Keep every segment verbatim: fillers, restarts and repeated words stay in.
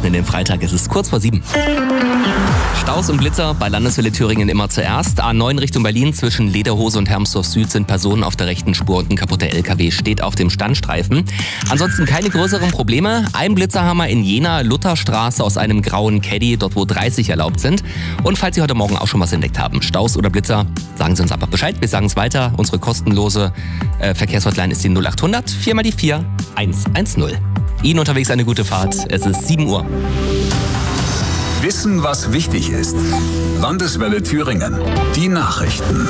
starten in den Freitag. Es ist kurz vor sieben. Staus und Blitzer bei Landeswelle Thüringen immer zuerst. A neun Richtung Berlin zwischen Lederhose und Hermsdorf Süd sind Personen auf der rechten Spur und ein kaputter L K W steht auf dem Standstreifen. Ansonsten keine größeren Probleme. Ein Blitzerhammer in Jena, Lutherstraße aus einem grauen Caddy, dort wo dreißig erlaubt sind. Und falls Sie heute Morgen auch schon was entdeckt haben, Staus oder Blitzer, sagen Sie uns einfach Bescheid. Wir sagen es weiter. Unsere kostenlose äh, Verkehrshotline ist die null achthundert vier mal die vier eins eins null. Ihnen unterwegs eine gute Fahrt. Es ist sieben Uhr. Wissen, was wichtig ist. Landeswelle Thüringen. Die Nachrichten.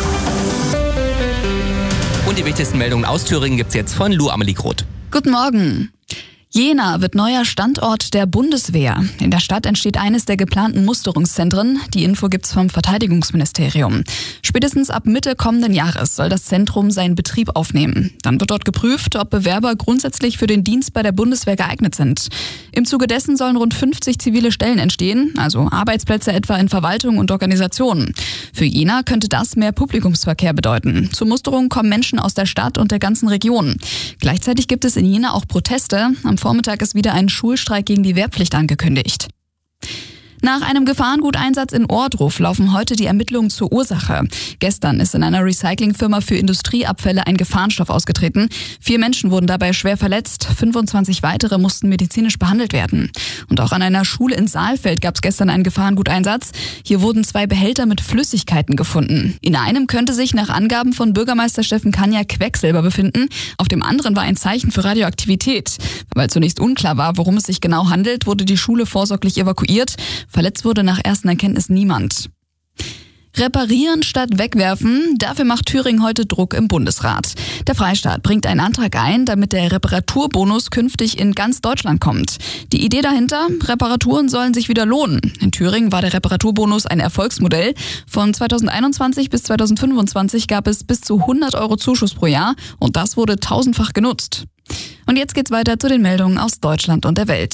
Und die wichtigsten Meldungen aus Thüringen gibt's jetzt von Lu Amelie Groth. Guten Morgen. Jena wird neuer Standort der Bundeswehr. In der Stadt entsteht eines der geplanten Musterungszentren. Die Info gibt's vom Verteidigungsministerium. Spätestens ab Mitte kommenden Jahres soll das Zentrum seinen Betrieb aufnehmen. Dann wird dort geprüft, ob Bewerber grundsätzlich für den Dienst bei der Bundeswehr geeignet sind. Im Zuge dessen sollen rund fünfzig zivile Stellen entstehen, also Arbeitsplätze etwa in Verwaltung und Organisationen. Für Jena könnte das mehr Publikumsverkehr bedeuten. Zur Musterung kommen Menschen aus der Stadt und der ganzen Region. Gleichzeitig gibt es in Jena auch Proteste. Am Vormittag ist wieder ein Schulstreik gegen die Wehrpflicht angekündigt. Nach einem Gefahrenguteinsatz in Ohrdruf laufen heute die Ermittlungen zur Ursache. Gestern ist in einer Recyclingfirma für Industrieabfälle ein Gefahrenstoff ausgetreten. Vier Menschen wurden dabei schwer verletzt, fünfundzwanzig weitere mussten medizinisch behandelt werden. Und auch an einer Schule in Saalfeld gab es gestern einen Gefahrenguteinsatz. Hier wurden zwei Behälter mit Flüssigkeiten gefunden. In einem könnte sich nach Angaben von Bürgermeister Steffen Kanja Quecksilber befinden. Auf dem anderen war ein Zeichen für Radioaktivität. Weil zunächst unklar war, worum es sich genau handelt, wurde die Schule vorsorglich evakuiert. Verletzt wurde nach ersten Erkenntnissen niemand. Reparieren statt wegwerfen, dafür macht Thüringen heute Druck im Bundesrat. Der Freistaat bringt einen Antrag ein, damit der Reparaturbonus künftig in ganz Deutschland kommt. Die Idee dahinter, Reparaturen sollen sich wieder lohnen. In Thüringen war der Reparaturbonus ein Erfolgsmodell. Von zweitausendeinundzwanzig bis zweitausendfünfundzwanzig gab es bis zu hundert Euro Zuschuss pro Jahr und das wurde tausendfach genutzt. Und jetzt geht's weiter zu den Meldungen aus Deutschland und der Welt.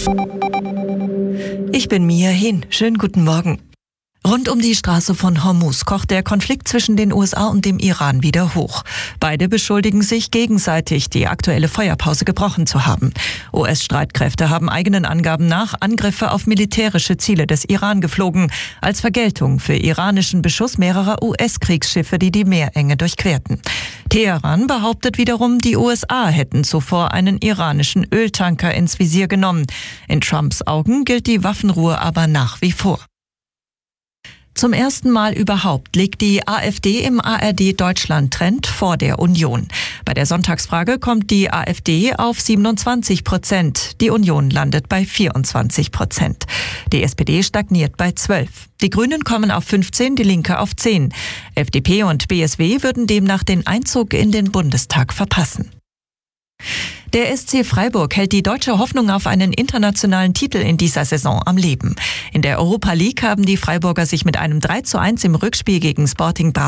Ich bin Mia Hin. Schönen guten Morgen. Rund um die Straße von Hormuz kocht der Konflikt zwischen den U S A und dem Iran wieder hoch. Beide beschuldigen sich gegenseitig, die aktuelle Feuerpause gebrochen zu haben. U S-Streitkräfte haben eigenen Angaben nach Angriffe auf militärische Ziele des Iran geflogen, als Vergeltung für iranischen Beschuss mehrerer U S-Kriegsschiffe, die die Meerenge durchquerten. Teheran behauptet wiederum, die U S A hätten zuvor einen iranischen Öltanker ins Visier genommen. In Trumps Augen gilt die Waffenruhe aber nach wie vor. Zum ersten Mal überhaupt liegt die AfD im A R D-Deutschland-Trend vor der Union. Bei der Sonntagsfrage kommt die AfD auf siebenundzwanzig Prozent. Die Union landet bei vierundzwanzig Prozent. Die S P D stagniert bei zwölf. Die Grünen kommen auf fünfzehn, die Linke auf zehn. F D P und B S W würden demnach den Einzug in den Bundestag verpassen. Der S C Freiburg hält die deutsche Hoffnung auf einen internationalen Titel in dieser Saison am Leben. In der Europa League haben die Freiburger sich mit einem drei zu eins im Rückspiel gegen Sporting Braga